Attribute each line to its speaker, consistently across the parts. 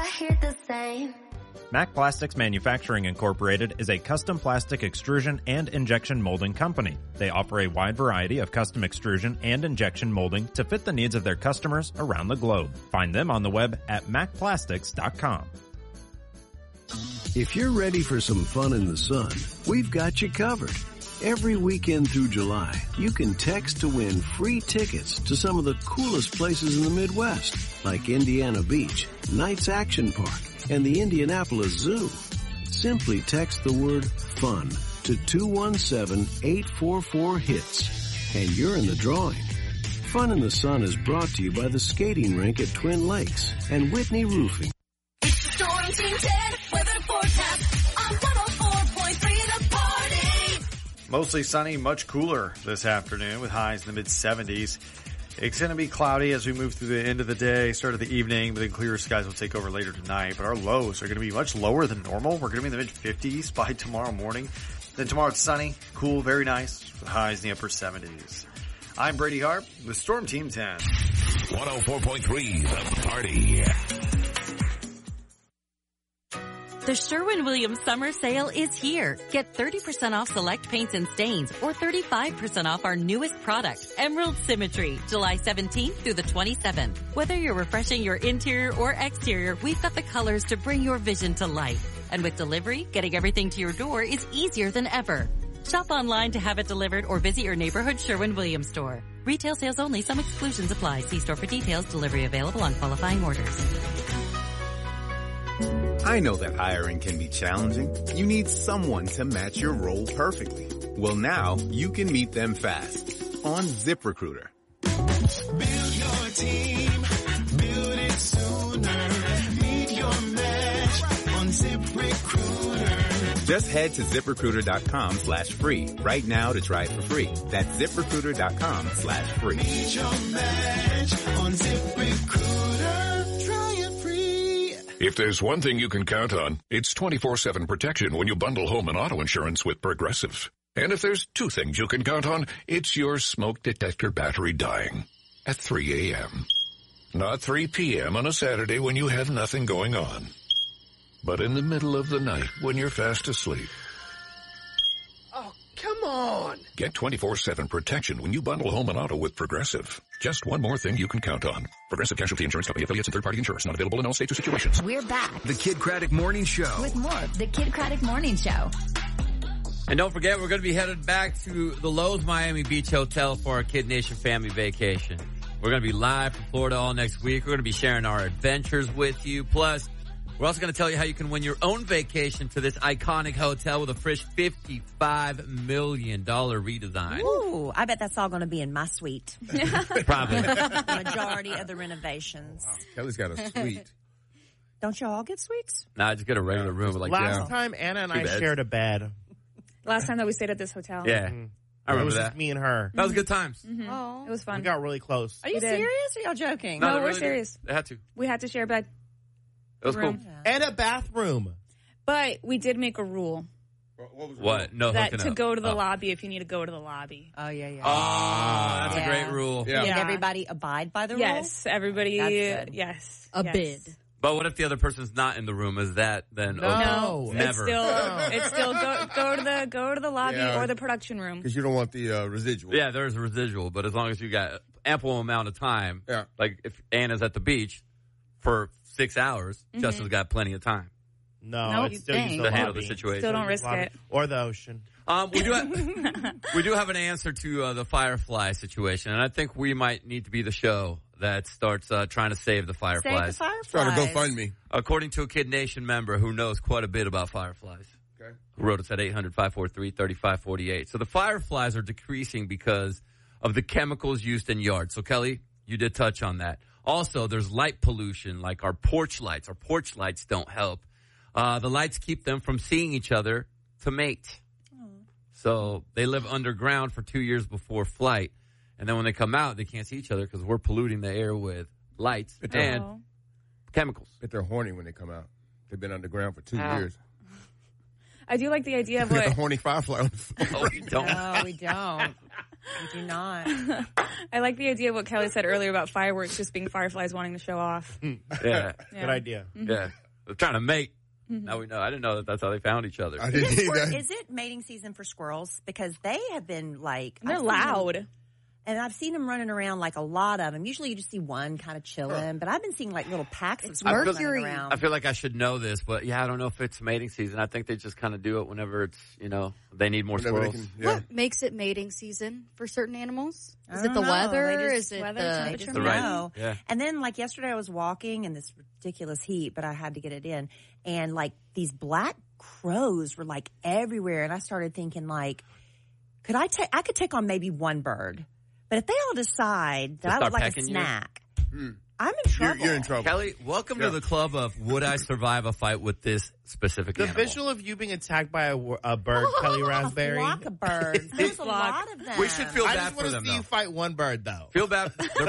Speaker 1: I hear the same.
Speaker 2: Mac Plastics Manufacturing Incorporated is a custom plastic extrusion and injection molding company. They offer a wide variety of custom extrusion and injection molding to fit the needs of their customers around the globe. Find them on the web at macplastics.com.
Speaker 3: If you're ready for some fun in the sun, we've got you covered. Every weekend through July, you can text to win free tickets to some of the coolest places in the Midwest, like Indiana Beach, Knights Action Park, and the Indianapolis Zoo. Simply text the word FUN to 217-844-HITS, and you're in the drawing. Fun in the Sun is brought to you by the skating rink at Twin Lakes and Whitney Roofing.
Speaker 1: It's the Storm Team 10 weather forecast on 104.3 The Party.
Speaker 4: Mostly sunny, much cooler this afternoon with highs in the mid-70s. It's going to be cloudy as we move through the end of the day, start of the evening, but then clearer skies will take over later tonight. But our lows are going to be much lower than normal. We're going to be in the mid-50s by tomorrow morning. Then tomorrow it's sunny, cool, very nice, with highs in the upper 70s. I'm Brady Harp with Storm Team 10.
Speaker 5: 104.3 The Party.
Speaker 6: The Sherwin-Williams Summer Sale is here. Get 30% off select paints and stains or 35% off our newest product, Emerald Symmetry, July 17th through the 27th. Whether you're refreshing your interior or exterior, we've got the colors to bring your vision to life. And with delivery, getting everything to your door is easier than ever. Shop online to have it delivered or visit your neighborhood Sherwin-Williams store. Retail sales only. Some exclusions apply. See store for details. Delivery available on qualifying orders.
Speaker 7: I know that hiring can be challenging. You need someone to match your role perfectly. Well, now you can meet them fast on ZipRecruiter.
Speaker 8: Build your team, build it sooner. Meet your match on ZipRecruiter.
Speaker 7: Just head to ZipRecruiter.com/free right now to try it for free. That's ZipRecruiter.com/free.
Speaker 8: Meet your match on ZipRecruiter. Try it free.
Speaker 5: If there's one thing you can count on, it's 24/7 protection when you bundle home and auto insurance with Progressive. And if there's two things you can count on, it's your smoke detector battery dying at 3 a.m. Not 3 p.m. on a Saturday when you have nothing going on, but in the middle of the night when you're fast asleep.
Speaker 8: Oh, come on.
Speaker 5: Get 24/7 protection when you bundle home and auto with Progressive. Just one more thing you can count on. Progressive Casualty Insurance Company, affiliates, and third-party insurance. Not available in all states or situations.
Speaker 9: We're back
Speaker 10: The Kid Craddock Morning Show.
Speaker 9: with more of the Kid Craddock Morning Show.
Speaker 11: And don't forget, we're going to be headed back to the Lowe's Miami Beach Hotel for our Kid Nation family vacation. We're going to be live from Florida all next week. We're going to be sharing our adventures with you. Plus, we're also going to tell you how you can win your own vacation to this iconic hotel with a fresh $55 million redesign.
Speaker 12: Ooh, I bet that's all going to be in my suite.
Speaker 11: Probably.
Speaker 12: The majority of the renovations.
Speaker 10: Wow, Kelly's got a suite.
Speaker 12: Don't you all get suites?
Speaker 11: Nah, I just get a regular room. Like
Speaker 13: Last time, Anna and I shared a bed.
Speaker 14: Last time that we stayed at this hotel.
Speaker 11: Yeah. I remember
Speaker 13: it was
Speaker 11: that.
Speaker 13: just me and her.
Speaker 11: That was good times.
Speaker 14: Mm-hmm.
Speaker 12: Oh.
Speaker 14: It was fun.
Speaker 13: We got really close.
Speaker 12: Are you serious or y'all joking?
Speaker 14: No,
Speaker 11: they
Speaker 14: we're
Speaker 11: really
Speaker 14: serious.
Speaker 11: did. They had to.
Speaker 14: We had to share a bed.
Speaker 11: It was cool.
Speaker 13: And a bathroom.
Speaker 14: But we did make a rule.
Speaker 11: What? No
Speaker 14: that
Speaker 11: hooking
Speaker 14: to
Speaker 11: up.
Speaker 14: go to the lobby if you need to go to the lobby.
Speaker 12: Oh, yeah, yeah.
Speaker 11: Oh, that's a great rule.
Speaker 12: Did everybody abide by the rule?
Speaker 14: Yes, everybody.
Speaker 12: That's good.
Speaker 14: Yes.
Speaker 12: A
Speaker 14: yes.
Speaker 12: bid.
Speaker 11: But what if the other person's not in the room? Is that then?
Speaker 13: No.
Speaker 11: Okay? Never.
Speaker 14: It's still go to the lobby
Speaker 10: Yeah.
Speaker 14: or the production room.
Speaker 10: Because you don't want the residual.
Speaker 11: Yeah, there's a residual, but as long as you got ample amount of time, like if Anna's at the beach for 6 hours, Justin's got plenty of time.
Speaker 13: No, it's still use the
Speaker 11: to handle the
Speaker 13: lobby.
Speaker 11: situation.
Speaker 14: Still don't risk it.
Speaker 13: Or the ocean.
Speaker 11: We do have an answer to the Firefly situation, and I think we might need to be the show that starts trying to save the Fireflies.
Speaker 12: Save the Fireflies.
Speaker 10: Try to GoFundMe.
Speaker 11: According to a Kid Nation member who knows quite a bit about Fireflies.
Speaker 10: Okay.
Speaker 11: Who wrote us at 800-543-3548. So the Fireflies are decreasing because of the chemicals used in yards. So, Kelly, you did touch on that. Also, there's light pollution, like our porch lights. Our porch lights don't help. The lights keep them from seeing each other to mate. So they live underground for 2 years before flight. And then when they come out, they can't see each other because we're polluting the air with lights and chemicals.
Speaker 10: But they're horny when they come out. They've been underground for 2 years.
Speaker 14: I do like the idea of
Speaker 10: The
Speaker 14: what.
Speaker 10: horny firefly.
Speaker 11: Oh, we don't.
Speaker 12: No, we don't. We do not.
Speaker 14: I like the idea of what Kelly said earlier about fireworks just being fireflies wanting to show off.
Speaker 11: Yeah.
Speaker 13: Good idea.
Speaker 11: Yeah. They're trying to mate. Now we know. I didn't know that's how they found each other.
Speaker 10: I didn't either.
Speaker 12: Is it mating season for squirrels? Because they have been like...
Speaker 14: They're
Speaker 12: I've seen them-
Speaker 14: loud.
Speaker 12: And I've seen them running around, like a lot of them. Usually you just see one kind of chilling, but I've been seeing like little packs of squirrels running around.
Speaker 11: I feel like I should know this, but yeah, I don't know if it's mating season. I think they just kind of do it whenever it's, they need more
Speaker 10: Whenever they
Speaker 11: squirrels.
Speaker 15: What makes it mating season for certain animals?
Speaker 12: I
Speaker 15: Is it
Speaker 12: don't
Speaker 15: the
Speaker 12: know.
Speaker 15: weather?
Speaker 12: They
Speaker 15: Is
Speaker 12: just-
Speaker 15: it
Speaker 14: weather,
Speaker 15: the
Speaker 14: temperature?
Speaker 12: Just
Speaker 11: Right.
Speaker 12: know.
Speaker 11: Yeah.
Speaker 12: And then like yesterday I was walking in this ridiculous heat, but I had to get it in. And like these black crows were like everywhere. And I started thinking like, I could take on maybe one bird. But if they all decide that I
Speaker 11: start
Speaker 12: would like a
Speaker 11: pecking you?
Speaker 12: snack, I'm in trouble.
Speaker 10: You're in trouble.
Speaker 11: Kelly, welcome to the club of would I survive a fight with this specific
Speaker 13: The
Speaker 11: animal?
Speaker 13: visual of you being attacked by a bird, Kelly Raspberry.
Speaker 12: A flock of birds. There's a lot of them.
Speaker 11: We should feel
Speaker 13: I
Speaker 11: bad
Speaker 13: just
Speaker 11: for
Speaker 13: want
Speaker 11: them,
Speaker 13: to see
Speaker 11: though.
Speaker 13: you fight one bird, though.
Speaker 11: Feel bad.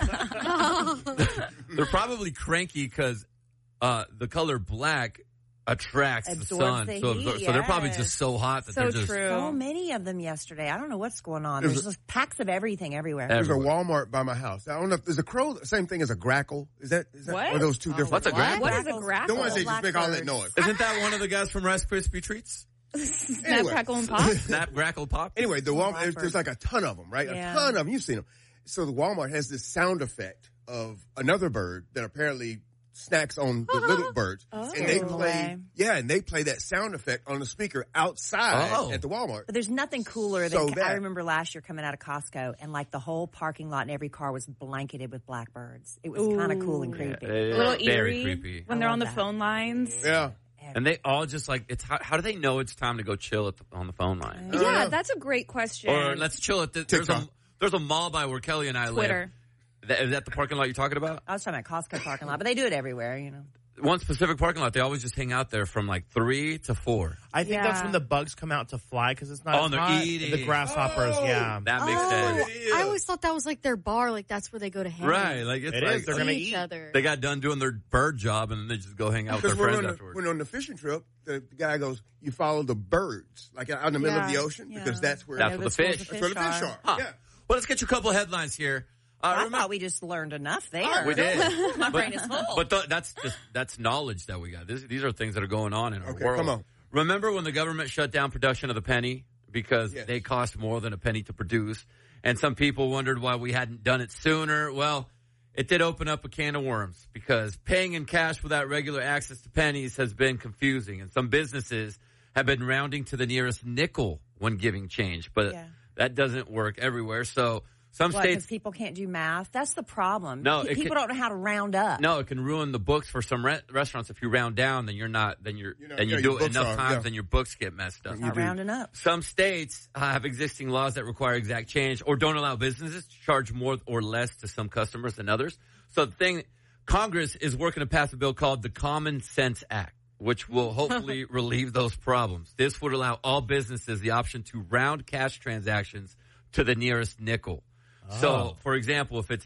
Speaker 11: They're probably cranky because the color black attracts
Speaker 12: Absorbs
Speaker 11: the sun.
Speaker 12: the
Speaker 11: so,
Speaker 12: heat,
Speaker 11: so they're probably
Speaker 12: yes.
Speaker 11: just so hot that they're just...
Speaker 12: So many of them yesterday. I don't know what's going on.
Speaker 10: There's
Speaker 12: There's just packs of everything everywhere.
Speaker 10: There's a Walmart by my house. I don't know if there's a crow. Same thing as a grackle. Is that
Speaker 14: What?
Speaker 10: or are those two different?
Speaker 11: What's a grackle?
Speaker 14: What is a grackle?
Speaker 10: The ones that just make all that noise.
Speaker 11: Isn't that one of the guys from Rice Krispie Treats?
Speaker 14: Snap, crackle, and pop?
Speaker 11: Snap, crackle, pop?
Speaker 10: Anyway, the Walmart, there's like a ton of them, right?
Speaker 12: Yeah.
Speaker 10: A ton of them. You've seen them. So the Walmart has this sound effect of another bird that apparently snacks on the little birds.
Speaker 12: Oh.
Speaker 10: And they
Speaker 12: Away.
Speaker 10: play that sound effect on the speaker outside at the Walmart.
Speaker 12: But there's nothing cooler
Speaker 10: So
Speaker 12: than
Speaker 10: that-
Speaker 12: I remember last year coming out of Costco and like the whole parking lot and every car was blanketed with blackbirds. It was kind of cool and creepy.
Speaker 11: it
Speaker 14: A little
Speaker 11: is very
Speaker 14: eerie
Speaker 11: creepy.
Speaker 14: when they're on the phone lines.
Speaker 10: Yeah.
Speaker 11: And they all just like, it's how do they know it's time to go chill on the phone line?
Speaker 14: Yeah, that's a great question.
Speaker 11: Or let's chill at there's a mall by where Kelly and I
Speaker 14: Twitter.
Speaker 11: live. Is that the parking lot you're talking about?
Speaker 12: I was talking about Costco parking lot, but they do it everywhere,
Speaker 11: One specific parking lot, they always just hang out there from like 3 to 4.
Speaker 13: I think that's when the bugs come out to fly because it's not
Speaker 11: Oh,
Speaker 13: as
Speaker 11: and they're
Speaker 13: hot.
Speaker 11: eating.
Speaker 13: The grasshoppers, yeah.
Speaker 11: That makes sense.
Speaker 15: I always thought that was like their bar, like that's where they go to hang.
Speaker 11: Right, like it's
Speaker 13: It
Speaker 11: like
Speaker 13: is. They're gonna
Speaker 15: each
Speaker 13: eat.
Speaker 15: other.
Speaker 11: they got done doing their bird job and then they just go hang out with their
Speaker 10: Because
Speaker 11: friends afterwards.
Speaker 10: when on the fishing trip, the guy goes, "You follow the birds, like out in the middle of the
Speaker 12: Yeah.
Speaker 10: ocean,
Speaker 12: Yeah.
Speaker 10: because that's where
Speaker 11: That's where the fish.
Speaker 10: That's where the fish are.
Speaker 11: Huh.
Speaker 10: Yeah.
Speaker 11: Well, let's get you a couple of headlines here.
Speaker 12: I thought we just learned enough there.
Speaker 11: We did.
Speaker 12: My brain is full.
Speaker 11: But that's knowledge that we got. These are things that are going on in our
Speaker 10: Okay,
Speaker 11: world.
Speaker 10: come on.
Speaker 11: Remember when the government shut down production of the penny because they cost more than a penny to produce, and some people wondered why we hadn't done it sooner? Well, it did open up a can of worms because paying in cash without regular access to pennies has been confusing, and some businesses have been rounding to the nearest nickel when giving change, but that doesn't work everywhere. So some
Speaker 12: What,
Speaker 11: states.
Speaker 12: because people can't do math? That's the problem.
Speaker 11: No, it
Speaker 12: people
Speaker 11: can-
Speaker 12: don't know how to round up.
Speaker 11: No, it can ruin the books for some restaurants. If you round down, then you're not. Then you
Speaker 10: your
Speaker 11: do it
Speaker 10: books
Speaker 11: enough
Speaker 10: are,
Speaker 11: times,
Speaker 10: yeah.
Speaker 11: then your books get messed up.
Speaker 12: Not rounding up.
Speaker 11: Some states have existing laws that require exact change or don't allow businesses to charge more or less to some customers than others. So the thing, Congress is working to pass a bill called the Common Sense Act, which will hopefully relieve those problems. This would allow all businesses the option to round cash transactions to the nearest nickel. So, for example, if it's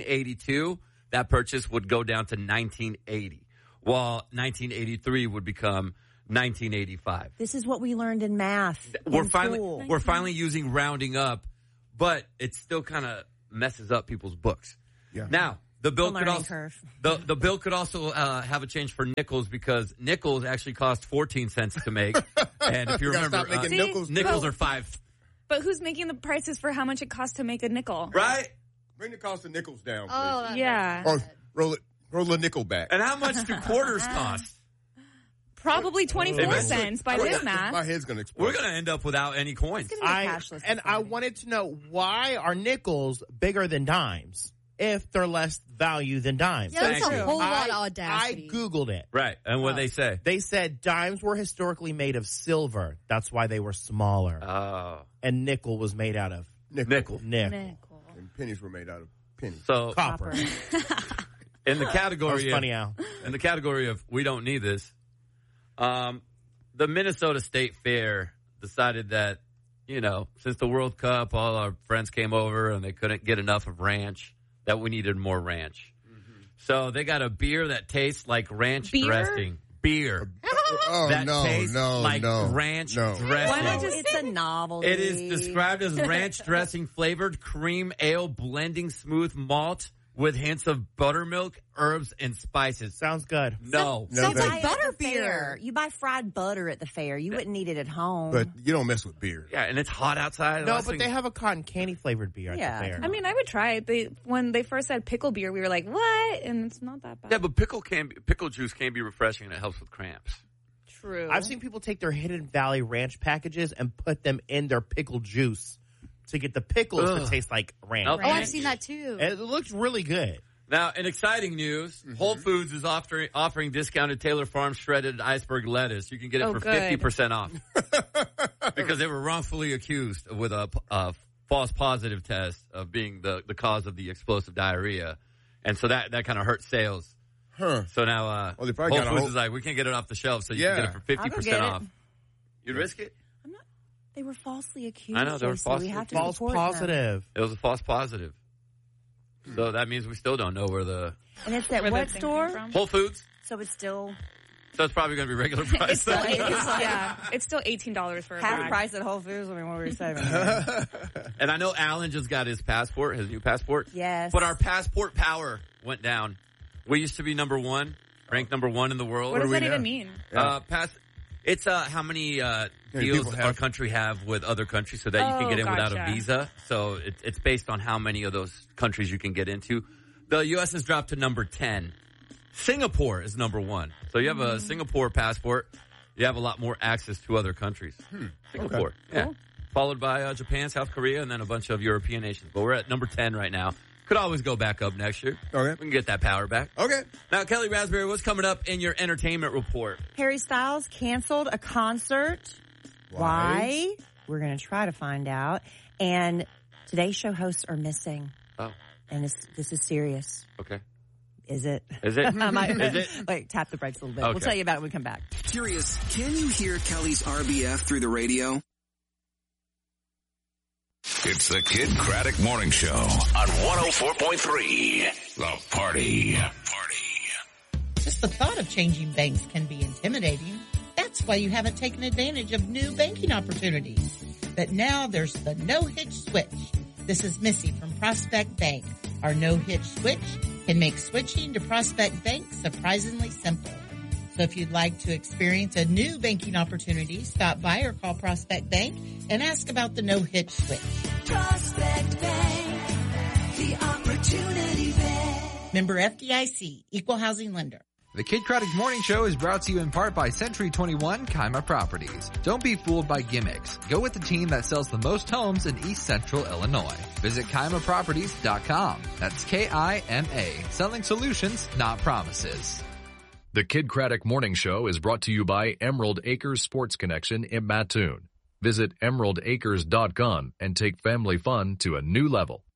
Speaker 11: 1982, that purchase would go down to 1980, while 1983 would become 1985.
Speaker 12: This is what we learned in math.
Speaker 11: We're
Speaker 12: in
Speaker 11: finally
Speaker 12: school.
Speaker 11: we're finally using rounding up, but it still kind of messes up people's books.
Speaker 10: Yeah.
Speaker 11: Now, the bill
Speaker 12: A
Speaker 11: could
Speaker 12: learning
Speaker 11: also
Speaker 12: curve.
Speaker 11: the bill could also have a change for nickels because nickels actually cost 14 cents to make, and if you
Speaker 10: You gotta
Speaker 11: remember,
Speaker 10: stop making nickels.
Speaker 11: nickels are 5.
Speaker 14: But who's making the prices for how much it costs to make a nickel?
Speaker 11: Right?
Speaker 10: Bring the cost of nickels down, please.
Speaker 15: Oh, that
Speaker 14: Yeah.
Speaker 10: Or roll the nickel back.
Speaker 11: And how much do quarters cost?
Speaker 14: Probably 24
Speaker 11: Eventually-
Speaker 14: cents by this math.
Speaker 10: My head's gonna explode.
Speaker 11: We're going to end up without any coins.
Speaker 13: I wanted to know, why are nickels bigger than dimes if they're less value than dimes?
Speaker 15: Yeah, that's
Speaker 11: Thank
Speaker 15: a
Speaker 11: you.
Speaker 15: whole lot of
Speaker 13: I
Speaker 15: audacity.
Speaker 13: Googled it.
Speaker 11: Right. And what they say?
Speaker 13: They said dimes were historically made of silver. That's why they were smaller.
Speaker 11: Oh.
Speaker 13: And nickel was made out of
Speaker 11: Nickel.
Speaker 13: nickel.
Speaker 10: And pennies were made out of pennies.
Speaker 11: So
Speaker 13: Copper.
Speaker 11: in the
Speaker 13: That
Speaker 11: category
Speaker 13: was funny, Al.
Speaker 11: in the category of we don't need this, the Minnesota State Fair decided that, since the World Cup, all our friends came over and they couldn't get enough of ranch, that we needed more ranch. So they got a beer that tastes like ranch
Speaker 14: Beer?
Speaker 11: dressing. Beer. that tastes like ranch dressing.
Speaker 12: Why not just it's a novelty.
Speaker 11: It is described as ranch dressing flavored cream ale blending smooth malt with hints of buttermilk, herbs, and spices.
Speaker 13: Sounds good.
Speaker 11: No.
Speaker 12: Sounds like butterbeer. You buy fried butter at the fair. You wouldn't eat it at home.
Speaker 10: But you don't mess with beer.
Speaker 11: Yeah, and it's hot outside.
Speaker 13: No, but they have a cotton candy flavored beer at the fair.
Speaker 14: I mean, I would try it. When they first said pickle beer, we were like, what? And it's not that bad.
Speaker 11: Yeah, but pickle juice can be refreshing and it helps with cramps.
Speaker 14: True.
Speaker 13: I've seen people take their Hidden Valley Ranch packages and put them in their pickle juice to get the pickles to taste like ranch.
Speaker 15: Oh, I've seen that too.
Speaker 13: It looks really good.
Speaker 11: Now, in exciting news, Whole Foods is offering discounted Taylor Farms shredded iceberg lettuce. You can get it for 50% off. Because they were wrongfully accused with a false positive test of being the cause of the explosive diarrhea. And so that kind of hurt sales.
Speaker 10: Huh.
Speaker 11: So now
Speaker 10: Whole
Speaker 11: Foods is like, we can't get it off the shelf, so you can get it for 50% off. You'd risk it?
Speaker 12: They were falsely accused.
Speaker 11: I know, they were false
Speaker 13: positive.
Speaker 11: It was a false positive. So that means we still don't know where the...
Speaker 12: And it's at what store?
Speaker 11: Whole Foods.
Speaker 12: So it's still...
Speaker 11: So it's probably going to be regular price.
Speaker 14: It's still $18 for a
Speaker 12: half
Speaker 14: bag.
Speaker 12: price at Whole Foods. I mean, what were we saving?
Speaker 11: And I know Alan just got his passport, his new passport.
Speaker 12: Yes.
Speaker 11: But our passport power went down. We used to be ranked number 1 in the world.
Speaker 14: What does that even mean?
Speaker 11: It's how many deals our country have with other countries so that you can get in without a visa. So it's based on how many of those countries you can get into. The U.S. has dropped to number 10. Singapore is number 1. So you have a Singapore passport. You have a lot more access to other countries. Singapore.
Speaker 10: Okay.
Speaker 11: Yeah.
Speaker 10: Cool.
Speaker 11: Followed by Japan, South Korea, and then a bunch of European nations. But we're at number 10 right now. Could always go back up next year.
Speaker 10: Okay.
Speaker 11: We can get that power back.
Speaker 10: Okay.
Speaker 11: Now, Kelly Raspberry, what's coming up in your entertainment report?
Speaker 12: Harry Styles canceled a concert. Why? We're going to try to find out. And today's show hosts are missing.
Speaker 11: Oh.
Speaker 12: And this is serious.
Speaker 11: Okay.
Speaker 12: Is it?
Speaker 11: Is it?
Speaker 12: Is
Speaker 11: it?
Speaker 12: Wait, tap the brakes a little bit.
Speaker 11: Okay.
Speaker 12: We'll tell you about it when we come back.
Speaker 16: Curious, can you hear Kelly's RBF through the radio?
Speaker 5: It's the Kid Craddock Morning Show on 104.3. The Party.
Speaker 17: Just the thought of changing banks can be intimidating. That's why you haven't taken advantage of new banking opportunities. But now there's the no-hitch switch. This is Missy from Prospect Bank. Our no-hitch switch can make switching to Prospect Bank surprisingly simple. So if you'd like to experience a new banking opportunity, stop by or call Prospect Bank and ask about the no-hitch switch.
Speaker 1: Prospect Bank, the opportunity bank.
Speaker 17: Member FDIC, Equal Housing Lender.
Speaker 18: The Kid Craddock Morning Show is brought to you in part by Century 21 Kima Properties. Don't be fooled by gimmicks. Go with the team that sells the most homes in East Central Illinois. Visit KimaProperties.com. That's K-I-M-A. Selling solutions, not promises.
Speaker 19: The Kid Craddock Morning Show is brought to you by Emerald Acres Sports Connection in Mattoon. Visit emeraldacres.com and take family fun to a new level.